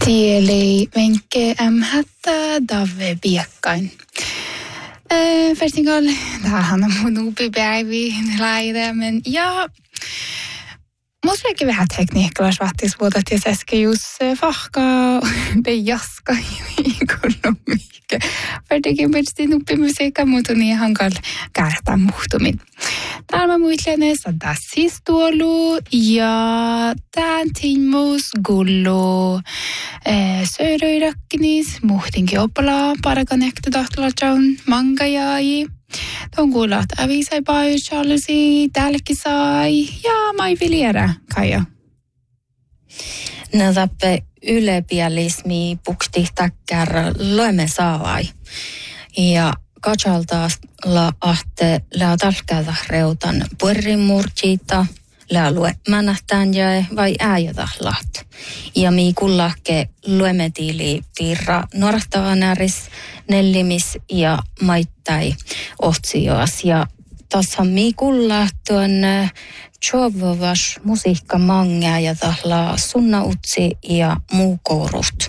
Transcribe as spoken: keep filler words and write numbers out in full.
Tieli venke am hatta dave biekkain. Fertingal, tämähän on mun upipäivi laida, men ja måste jag väl ha tekniker svartis både att jag ska just fahka bejaska i ekonomika. För det kan bli sin uppimusiikka, mutta niin hankal kärtä muhtumin. Täällä muistelen, että siis tuolu ja tämän tiimus gullu sööröirakkinis muhtinkin oppalaa parakanekta tahtolatjaun manga jäi. Tuon kuulat avisai paijallisi, täälläkin sai ja mai viljera kaija. No tappe ylepialismi pukti takkar loemme saavai. Ja katsaltaas la ahte la talkada reutan puerin murjiita, la lue manahtään jäe vai ääjötä laht. Ja mi kullahke luemetiili virra nuorahtavanäris, nellimis ja maittai ohtsioas. Ja tassahan mi kullah tuon tjovovas musiikka mangea ja tahla sunna utsi ja muu kourust.